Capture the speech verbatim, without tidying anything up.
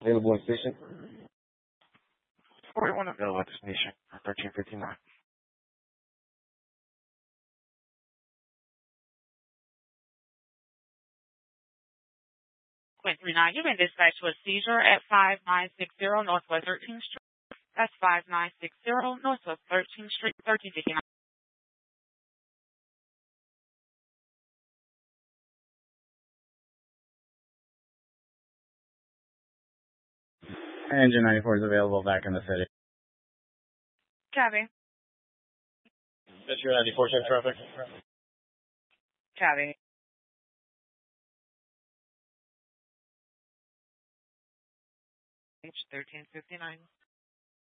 Available in station. forty-one available at destination for thirteen fifty-nine. Quinn three nine, you've been dispatched to a seizure at five nine six zero Northwest thirteenth Street. That's five nine six zero Northwest thirteenth Street, thirteen fifty-nine. Engine ninety-four is available back in the city. Copy. That's your ninety-four check traffic. Copy. H thirteen fifty-nine.